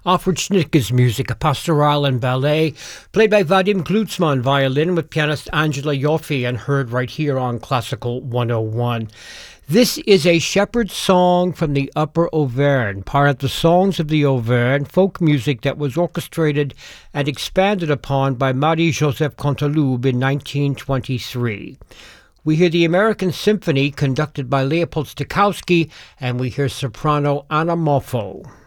Alfred Schnittke's music, a pastoral and ballet, played by Vadim Klutzman, violin, with pianist Angela Yoffe, and heard right here on Classical 101. This is a shepherd's song from the Upper Auvergne, part of the Songs of the Auvergne, folk music that was orchestrated and expanded upon by Marie-Joseph Canteloube in 1923. We hear the American Symphony conducted by Leopold Stokowski, and we hear soprano Anna Moffo.